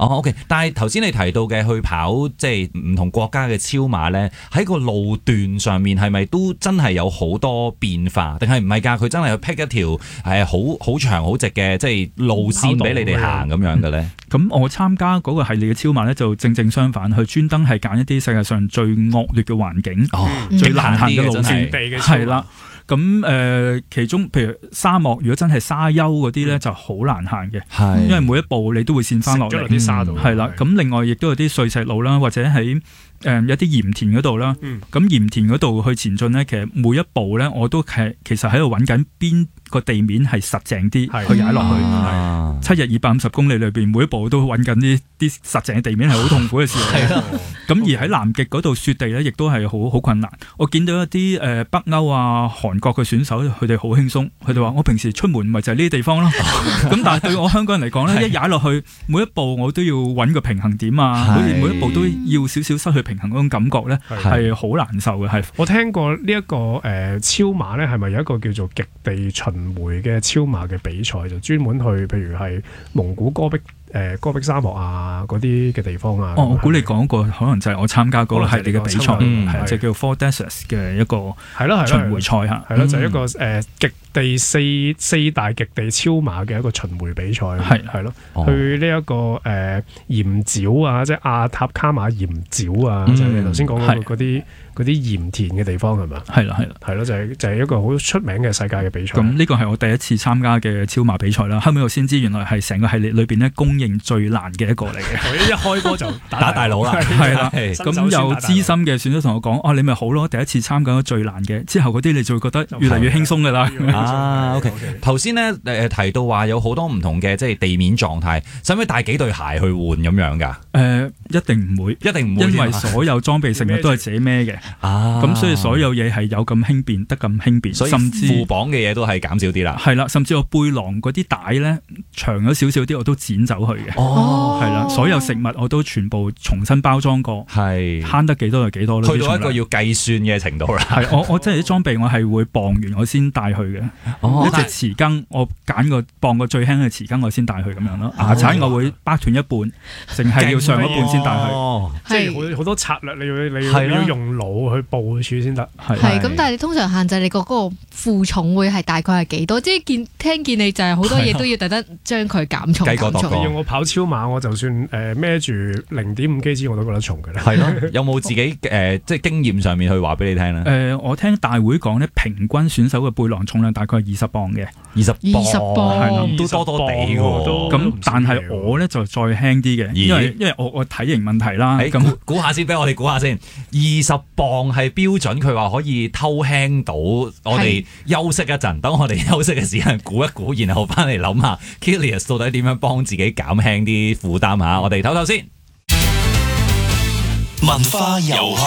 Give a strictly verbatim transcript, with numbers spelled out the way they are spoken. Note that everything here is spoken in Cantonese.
哦 ，OK， 但係頭先你提到嘅去跑即係唔同國家嘅超馬咧，喺個路段上面係咪都真係有好多變化？定係唔係㗎？佢真係去 pick 一條係好好長好直嘅即係路線俾你哋行咁樣嘅咧？ 咁、嗯、我參加嗰個系列嘅超馬咧，就正正相反，佢專登係揀一啲世界上最惡劣嘅環境， 哦、 最難行嘅路線，係啦。 嗯咁誒、呃，其中譬如沙漠，如果真係沙丘嗰啲咧，就好難行嘅，因為每一步你都會跣翻落嚟啲沙度。係啦，咁另外亦都有啲碎石路啦，或者喺誒有啲鹽田嗰度啦。咁鹽田嗰度去前進咧，其實每一步咧，我都係其實喺度揾緊邊個地面係實淨啲去踩落去。啊、七日二百五十公里裏邊，每一步都揾緊啲啲實淨嘅地面係好痛苦嘅事嚟。咁、啊、而喺南極嗰度雪地咧，亦都係好好困難。我見到一啲誒、呃、北歐啊、韓國嘅選手，佢哋好輕鬆，佢哋話我平時出門咪就係呢啲地方咯。咁但係對我香港人嚟講咧，一踩落去每一步我都要揾個平衡點啊，好似每一步都要少少失去平衡嗰種感覺咧，係好難受嘅。係我聽過呢、這、一個誒、呃、超馬咧，係咪有一個叫做極地巡迴嘅超馬嘅比賽，就專門去譬如係蒙古戈壁。誒戈壁沙漠啊，嗰啲嘅地方啊。 哦，我估你講過可能就係我參加嗰個系列嘅比賽，係就叫 Four Deserts 嘅一個係咯係巡迴賽嚇， 係咯就係一個誒極地四四大極地超馬嘅一個巡迴比賽，係係咯，去呢一個誒鹽沼啊，即係阿塔卡馬鹽沼啊，就係你頭先講嗰嗰啲嗰啲鹽田嘅地方係嘛？係啦係啦，係咯就係就係一個好出名嘅世界嘅比賽。咁呢個係我第一次參加嘅超馬比賽啦，後尾我先知原來係成個系列裏邊咧公認最難嘅一個嚟嘅。一開波就打，打大佬啦，係啦。咁有資深嘅選手同我講：哦、啊，你咪好咯，第一次參加咗最難嘅，之後嗰啲你就會覺得越嚟越輕鬆㗎啦。 啊 ，OK。頭先咧誒提到話有好多唔同嘅即係地面狀態，使唔使帶幾對鞋去換咁樣㗎？誒、 呃，一定唔會， 一定唔會， 因為所有裝備成日都係自己孭嘅。啊，咁所以所有嘢係有咁輕便，得咁輕便，甚至副綁嘅嘢都係減少啲啦。 係啦，甚至我背囊嗰啲帶咧長咗少少啲，我都剪走去嘅。 哦， 係啦，所有食物我都全部重新包裝過，係慳得幾多就幾多咯。 去到一個要計算嘅程度啦。 係我我真係啲裝備我係會磅完我先帶去嘅。哦，一隻匙羹我揀個磅個最輕嘅匙羹我先帶去咁樣咯。牙刷我會掰斷一半，淨係要上一半先帶去。 哦，即係好好多策略，你要你要你要用腦去部署先得。 係咁，但係你通常限制你個嗰個負重會係大概係幾多？即係見聽見你就係好多嘢都要特登將佢減重。 計過度過。 要我跑超馬，我就算誒孭住零點五 K G 我都覺得重嘅啦。 係咯，有冇自己誒、呃、即係經驗上面去話俾你聽咧？誒、 呃，我聽大會講咧，平均選手嘅背囊重量大概係二十磅嘅， 二十二十磅係啦， 都多多地嘅喎。 咁但係我咧就再輕啲嘅，因為因為我我體型問題啦。咁、 欸、估下先，俾我哋估下先。二十磅係標準，佢話可以偷輕到。我哋休息一陣，等我哋休息嘅時間估一估，然後翻嚟諗下 Kilius 到底點樣幫自己減輕啲負擔嚇。我哋唞唞先。文化遊